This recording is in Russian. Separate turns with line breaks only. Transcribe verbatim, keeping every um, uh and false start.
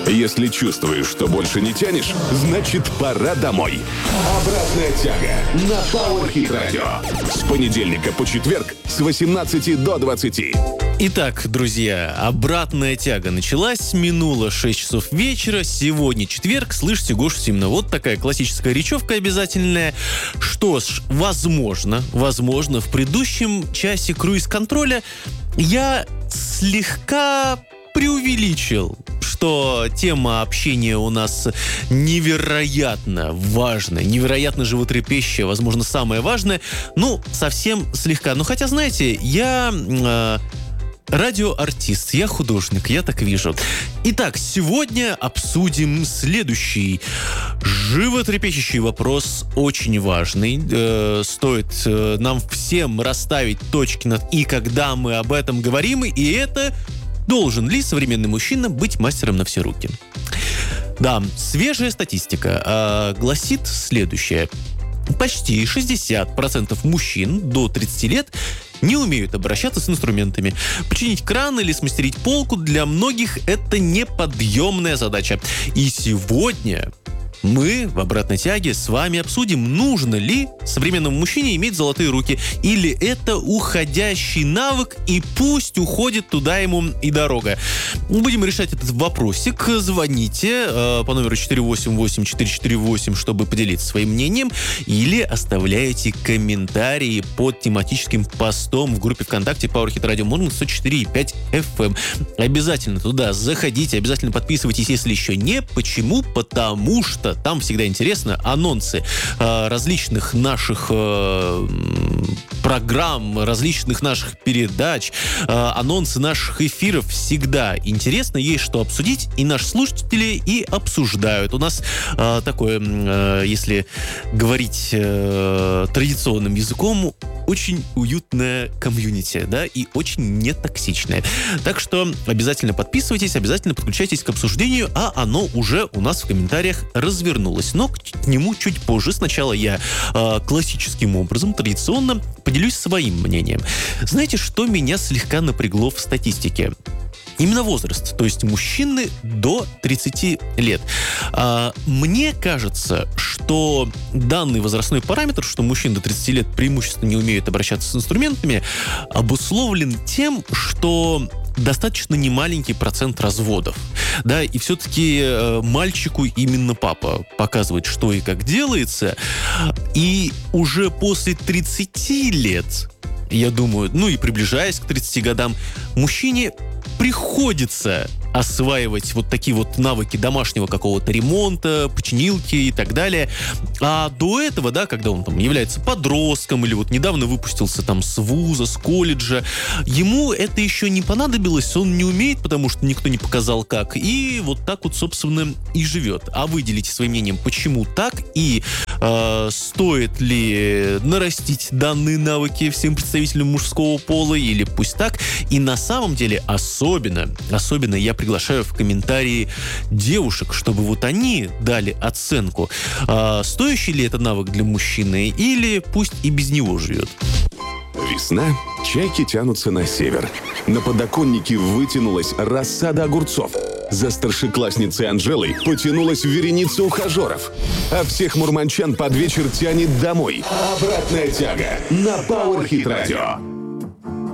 Если чувствуешь, что больше не тянешь, значит пора домой. Обратная тяга на Power Hit Radio. С понедельника по четверг с восемнадцати до двадцати.
Итак, друзья, обратная тяга началась, минуло шесть часов вечера, сегодня четверг, слышите Гошу Симона. Вот такая классическая речевка обязательная. Что ж, возможно, возможно, в предыдущем часе круиз-контроля я слегка преувеличил, что тема общения у нас невероятно важная, невероятно животрепещущая, возможно, самое важное. Ну, совсем слегка. Ну, хотя, знаете, я... Э, радиоартист, я художник, я так вижу. Итак, сегодня обсудим следующий животрепещущий вопрос, очень важный. Э, стоит э, нам всем расставить точки над «и», когда мы об этом говорим, и это: должен ли современный мужчина быть мастером на все руки? Да, свежая статистика э, гласит следующее. Почти шестьдесят процентов мужчин до тридцати лет не умеют обращаться с инструментами. Починить кран или смастерить полку для многих — это неподъемная задача. И сегодня мы в обратной тяге с вами обсудим, нужно ли современному мужчине иметь золотые руки, или это уходящий навык, и пусть уходит туда ему и дорога. Будем решать этот вопросик. Звоните э, по номеру четыре восемь восемь четыре четыре восемь, чтобы поделиться своим мнением, или оставляйте комментарии под тематическим постом в группе ВКонтакте Power Hit Radio Мурманск сто четыре и пять эф эм. Обязательно туда заходите, обязательно подписывайтесь, если еще не. Почему? Потому что там всегда интересно. Анонсы э, различных наших э, программ, различных наших передач, э, анонсы наших эфиров всегда интересно. Есть что обсудить, и наши слушатели и обсуждают. У нас э, такое, э, если говорить э, традиционным языком, очень уютное комьюнити, да, и очень нетоксичное. Так что обязательно подписывайтесь, обязательно подключайтесь к обсуждению, а оно уже у нас в комментариях развернулось. Но к, к нему чуть позже. Сначала я э, классическим образом, традиционно, поделюсь своим мнением. Знаете, что меня слегка напрягло в статистике? Именно возраст, то есть мужчины до тридцати лет. А, мне кажется, что данный возрастной параметр, что мужчины до тридцати лет преимущественно не умеют обращаться с инструментами, обусловлен тем, что достаточно немаленький процент разводов. Да, и все-таки э, мальчику именно папа показывает, что и как делается. И уже после тридцати лет, я думаю, ну и приближаясь к тридцати годам, мужчине приходится осваивать вот такие вот навыки домашнего какого-то ремонта, починилки и так далее. А до этого, да, когда он там является подростком или вот недавно выпустился там с вуза, с колледжа, ему это еще не понадобилось, он не умеет, потому что никто не показал как, и вот так вот, собственно, и живет. А вы делитесь своим мнением, почему так, и э, стоит ли нарастить данные навыки всем представителям мужского пола, или пусть так. И на самом деле особенно, особенно я приглашаю в комментарии девушек, чтобы вот они дали оценку, а, стоящий ли это навык для мужчины, или пусть и без него живет.
Весна, чайки тянутся на север. На подоконнике вытянулась рассада огурцов. За старшеклассницей Анжелой потянулась вереница ухажеров. А всех мурманчан под вечер тянет домой. Обратная тяга на Power Hit Radio.